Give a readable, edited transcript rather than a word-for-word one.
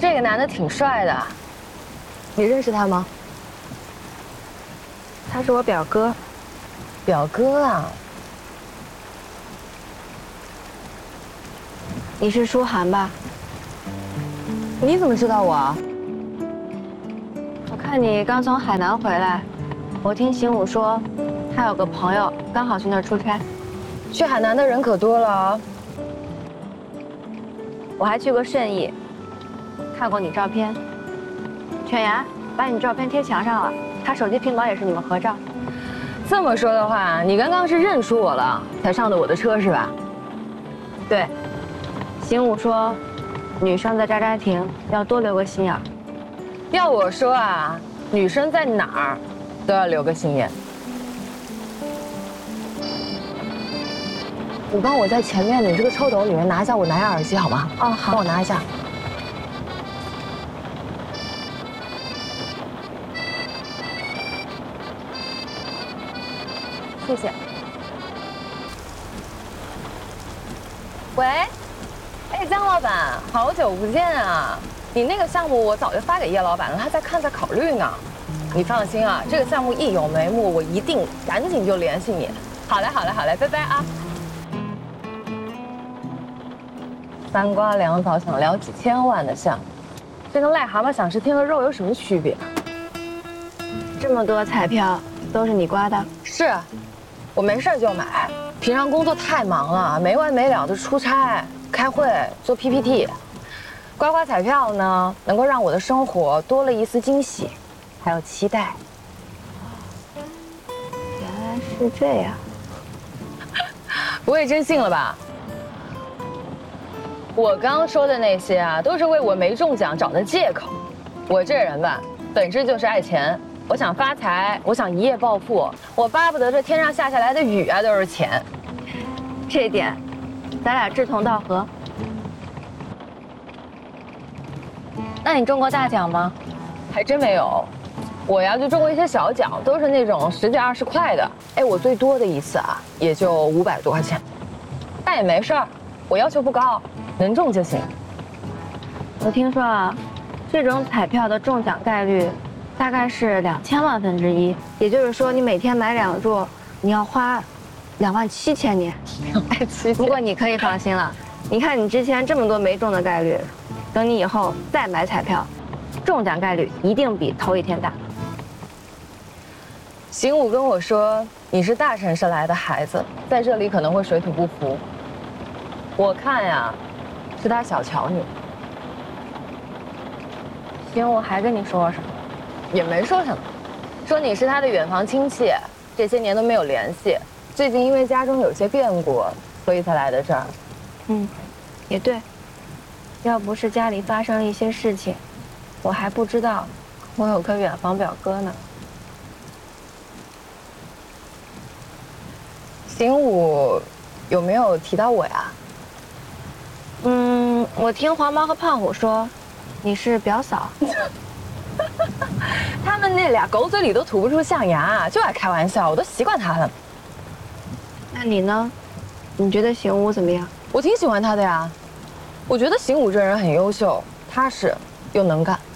这个男的挺帅的，你认识他吗？ 他是我表哥。 表哥啊？ 你是舒涵吧？ 你怎么知道我啊？ 我看你刚从海南回来，我听邢武说，他有个朋友刚好去那儿出差。 去海南的人可多了啊。 我还去过顺义，看过你照片。犬牙把你照片贴墙上了，他手机屏保也是你们合照。 这么说的话，你刚刚是认出我了，才上的我的车是吧？ 对，邢武说，女生在渣渣亭要多留个心眼儿。 要我说啊，女生在哪儿都要留个心眼。你帮我在前面你这个抽斗里面拿一下我蓝牙耳机好吗？ 哦，好， 帮我拿一下。谢谢。喂，哎，江老板，好久不见啊！你那个项目我早就发给叶老板了，他在看，在考虑呢。你放心啊，这个项目一有眉目，我一定赶紧就联系你。好嘞，好嘞，好嘞，拜拜啊！三瓜两枣想聊几千万的项目，这跟癞蛤蟆想吃天鹅肉有什么区别？ 这么多彩票都是你刮的？ 是，我没事就买。平常工作太忙了，没完没了的出差、开会、做 PPT。刮刮彩票呢，能够让我的生活多了一丝惊喜，还有期待。 原来是这样， 不会真信了吧？我刚说的那些啊，都是为我没中奖找的借口。我这人吧，本质就是爱钱。我想发财，我想一夜暴富，我巴不得这天上下下来的雨啊都是钱。 这点，咱俩志同道合。那你中过大奖吗？ 还真没有，我呀就中过一些小奖，都是那种10几20块的。哎，我最多的一次啊，也就500多块钱，但也没事儿，我要求不高，能中就行。 我听说啊，这种彩票的中奖概率大概是2000万分之一，也就是说你每天买2注，你要花27000年。不过你可以放心了，你看你之前这么多没中的概率，等你以后再买彩票，中奖概率一定比头一天大。 邢武跟我说，你是大城市来的孩子，在这里可能会水土不服。我看呀，是他小瞧你。 行，我还跟你说什么？ 也没说什么，说你是他的远房亲戚，这些年都没有联系，最近因为家中有些变故，所以才来的这儿。 也对，要不是家里发生了一些事情，我还不知道我有个远房表哥呢。 邢武有没有提到我呀？ 我听黄毛和胖虎说，你是表嫂。 他们那俩狗嘴里都吐不出象牙，就爱开玩笑，我都习惯他了。 那你呢？你觉得邢武怎么样？ 我挺喜欢他的呀，我觉得邢武这人很优秀，踏实又能干。